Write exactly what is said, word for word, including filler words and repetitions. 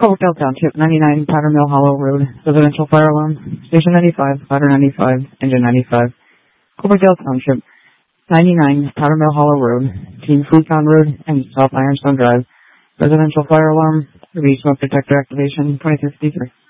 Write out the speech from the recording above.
Coverdale Township, ninety-nine Powder Mill Hollow Road, residential fire alarm. Station ninety-five, ladder ninety-five, engine ninety-five. Coverdale Township, ninety-nine Powder Mill Hollow Road, between Fruittown Road and South Ironstone Drive, residential fire alarm. Repeat smoke detector activation, twenty-two fifty-three.